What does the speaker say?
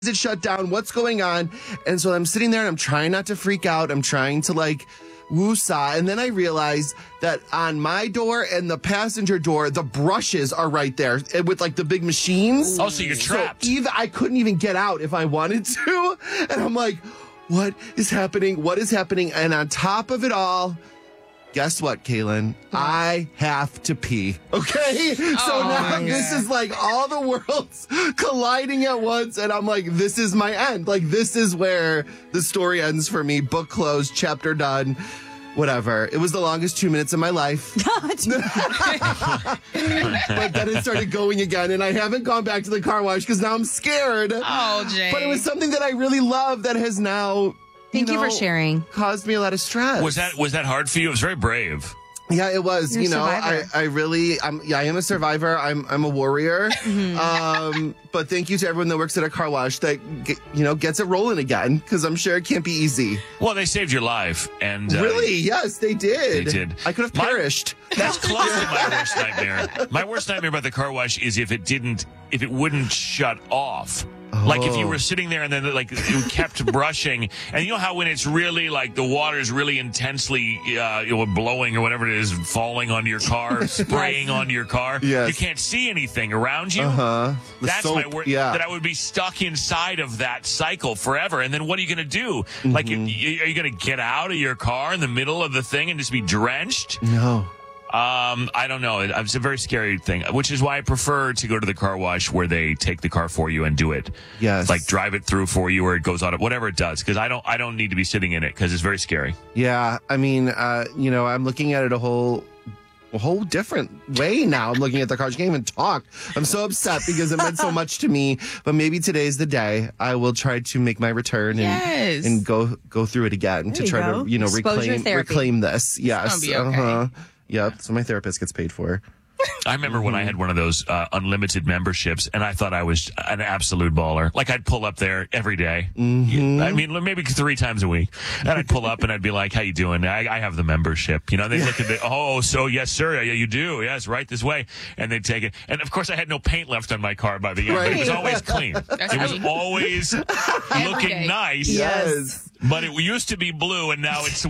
it shut down? What's going on? And so I'm sitting there and I'm trying not to freak out. I'm trying to woosah. And then I realized that on my door and the passenger door, the brushes are right there with the big machines. Oh, so you're trapped. So I couldn't even get out if I wanted to. And I'm like, what is happening? What is happening? And on top of it all, guess what, Kaylin? I have to pee. Okay? So now this is all the worlds colliding at once. And I'm like, this is my end. This is where the story ends for me. Book closed, chapter done. Whatever. It was the longest 2 minutes of my life. But then it started going again, and I haven't gone back to the car wash because now I'm scared. Oh, Jay. But it was something that I really love that has now, Thank you for sharing. caused me a lot of stress. Was that hard for you? It was very brave. Yeah, it was. You're a survivor. I am a survivor. I'm a warrior. But thank you to everyone that works at a car wash that gets it rolling again, because I'm sure it can't be easy. Well, they saved your life, and really, yes, they did. They did. I could have perished. That's close to my worst nightmare. My worst nightmare about the car wash is if it wouldn't shut off. Like if you were sitting there and then you kept brushing, and you know how when it's really the water is really intensely blowing or whatever it is, falling onto your car, spraying onto your car, you can't see anything around you. That's my word. Yeah. That I would be stuck inside of that cycle forever. And then what are you going to do? Are you going to get out of your car in the middle of the thing and just be drenched? No. I don't know. It's a very scary thing, which is why I prefer to go to the car wash where they take the car for you and do it. Yes. Drive it through for you, or it goes on it, whatever it does. Because I don't need to be sitting in it because it's very scary. Yeah. I mean, I'm looking at it a whole different way now. I'm looking at the car. I can't even talk. I'm so upset because it meant so much to me. But maybe today's the day. I will try to make my return and go through it again to try to reclaim this. Yes. It's gonna be okay. Yep. So my therapist gets paid for. I remember when I had one of those unlimited memberships, and I thought I was an absolute baller. I'd pull up there every day. I mean, maybe 3 times a week. And I'd pull up and I'd be like, how you doing? I have the membership. They look at it. So yes, sir. Yeah, you do. Yes, right this way. And they'd take it. And of course, I had no paint left on my car by the end. But it was always clean. It was always looking nice. Yes. But it used to be blue, and now it's